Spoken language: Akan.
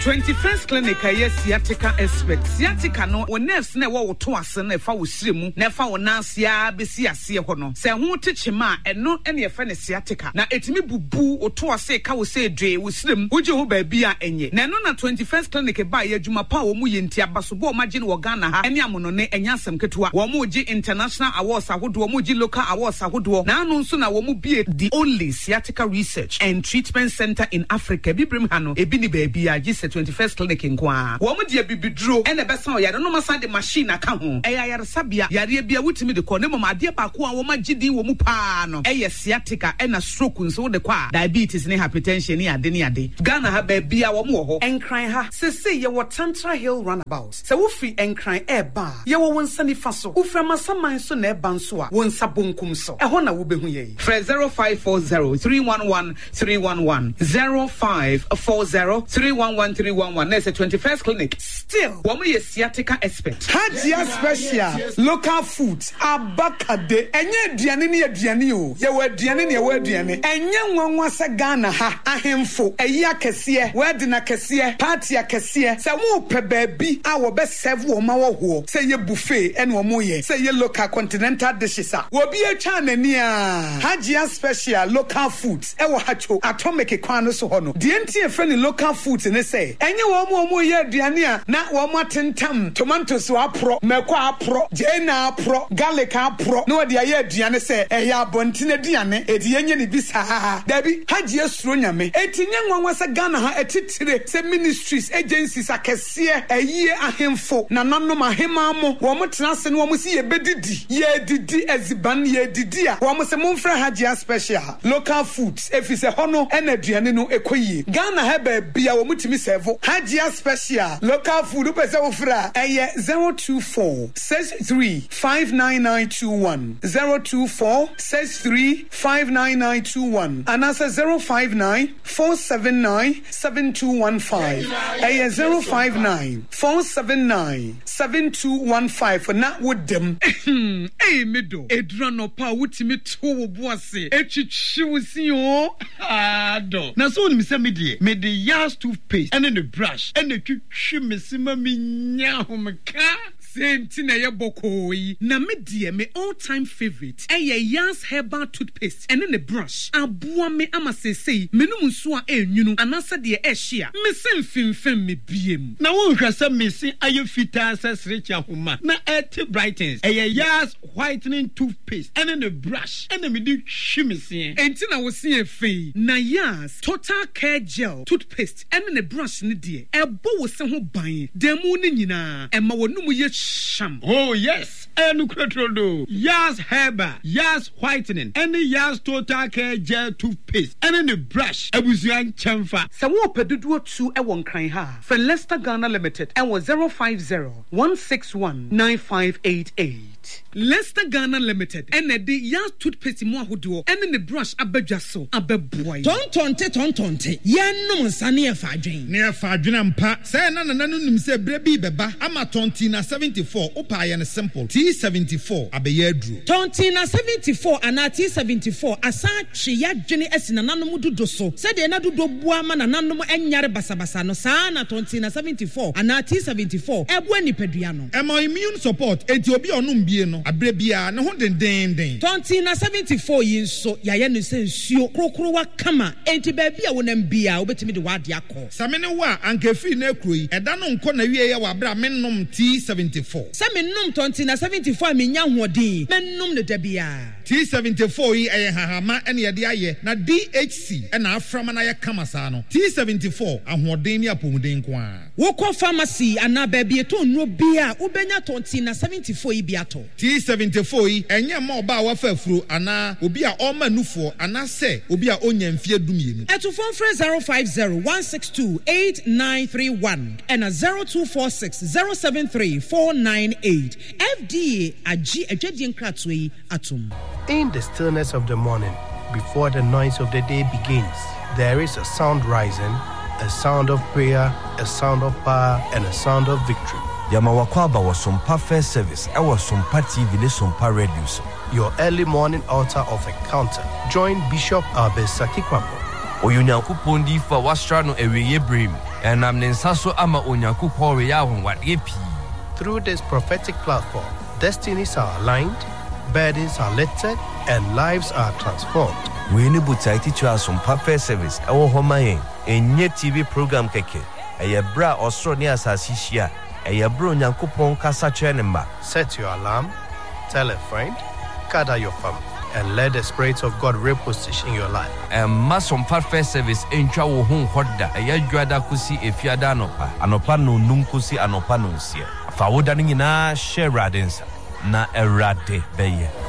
21st Clinic aye sciatica expert. Sciatica no wo nerves na wo to ase na fa wo siremu na fa wo nansia besi ase ho no. Se ho techema eno ene ye fa ne sciatica. Na etimi bubu wo to ase ka wo se dwe wo siremu wo je ho ba bi a enye. Na eno na 21st Clinic ba ye adwuma pa wo mu ye ntia basobo o magye ne wo Ghana ha. Ene amono ne enya asem ketua. Wo mu gi international awards ahodo, wo mu gi local awards ahodo. Na anu nso na wo mu bi the only sciatica research and treatment center in Africa. Bibrim hano ebi ni baby a gise 21st Clinic nkwa. Wo mu de bibidro ene besa o yare no masa de machine aka ho. Eya yare sabia yare bia wutimi de ko ne mama ade ba ko a wo magidi wo mu pa no. Eye sciatica ena stroke nso de kwa diabetes ne hypertension ne ade. Ghana ha baby a wo mu ho. Enkran ha sese ye wo Tantra Hill runabout. Se wo free enkran eba ye wo wonsa ni faso. Wo fra masaman so na eba nso a wonsa bonkum so. Eho na wo behu ye. Fra 0540 311 311 0540 311 311. There's a 21st Clinic. Still, woman is sciatica expert. Hajia special local foods. Abakade. Enye diani ni diani o. Yewe diani ni yewe diani. Enye nwanwa se Ghana ha. Ahemfo. Eya kesiye. Wedina kesiye. Party ya kesiye. Se wo pe baby. Awo be serve wo ma wo ho. Se ye buffet en wo mo ye. Se ye local continental dishes a. Wo bi e cha nani a. Hajia special local foods. Ewo hacho. Atomic kwano so hono. The entire friendly local foods ne say. Enye wo mo ye aduane a na wo mo atentam tomatoes wa pro, meko apro, jena apro, garlic apro. No de ye aduane say eya abonti na aduane edi yenye ne bisa. Dabi haji esuro nyame. Etinye nwanwa se Ghana ha etitire se ministries agencies akese eyi ahemfo na nanom ahema mo wo mo tenase ne wo mo si ye bedidi ye didi eziban ye didi a wo mo se momfra haji special local foods efise hono ena aduane no ekoyi Ghana ha ba bia wo mutimi serve Hajia special local food upese wo fra eye 024 63 59921 024 63 59921 and answer 059 479 7215 eye 059 479 7215 for not with them eh medo edra pa wutimi to wo boase etwitwi wusi o ado na so ni se me de yas toothpaste and the brush and the twitwi mesima minya homka senti na ye bokoi na me die me all time favorite yas herbal toothpaste and the brush aboa me amasesei menum nso a enwunu anasa de ehia me semfimfem me biem na wo hwasa mesi ayefita sesrecha homa na et brightens yas whitening toothpaste and the brush and me di hwimese enti na wo se efei na yas total care gel toothpaste and the brush ne die ebo wo se ho ban demu ne nyina ema wonum ye sham. Oh yes, Enucretrodo, Yas Herba, Yas Whitening, and the Yas Total Care Gel Toothpaste, and then the brush, Abuzian Chamfa. Sawo Pedudu 2 Ewon Kran ha. For Leicester Ghana Limited, and was 050 161 9588. Leicester Ghana Limited, and the Yas Toothpaste Moahudo, and then the brush Abejaso, Abeboy. Tonte, Yan no Sani Fadrin. Near Fadrin and Pa, say Nananum say Brebi Beba, Amatontina 74, Opa and simple T74, Abeyedru. Tontina 74 and T74, Asachi Yajini Esinanamudu doso, said the Nadu do Buaman and Nanum and Yare Basabasano, Sana Tontina 74 and T74, Ebweni Pedriano. And my immune support, Ethiopia Numbiano, Abrebia, no den. Tontina 74 years so Yayanu says you Krokrowa Kama, Antibabia wouldn't be out with me the Wadiako. Samina and Kefi Nekui, and Danon Conavia Wabra Menum T74. Saminum Tontina 74 Minyam Wadi, Menum the Debia. T74 Hahama and Yadia, na DHC and Aframanaya Kamasano. T74 and Wardenia Pumudinkwa. Woko Pharmacy and Nababiato no beer, Ubenya Tontina 74 Ibiato. T74 and Yamoba Wafefru and Ubia Oma Nufo and I say Ubia Onion Fear Dumini. At 050 162 8931 and a 0246 073 498. FDA at Jedian Kratzway Atum. In the stillness of the morning, before the noise of the day begins, there is a sound rising, a sound of prayer, a sound of power, and a sound of victory. Yamawakwaba was some first service. I was some TV, some radio. Your early morning altar of encounter. Join Bishop Abesaki Kwambo. Oyunyankopon di fa wasra no ewiye brim Enam ne nsa so ama Onyankopɔn we ya ahonwade pi. Through this prophetic platform, destinies are aligned, burdens are lifted, and lives are transformed. We ni butai teacher Asompa First Service ewo homa yen enye TV program keke. Eye bra osoro ne asasi hia. Eye bro Onyankopɔn kasa kyerɛ ne mba. Set your alarm, tell a friend, gather your family, and let the Spirit of God reposition your life. Asompa First Service entwa wo ho hoda. Eye dwada kusi efiada anopa. Anopa no num kusi anopa no nsie. Fa woda nyina share radensa na erade beye.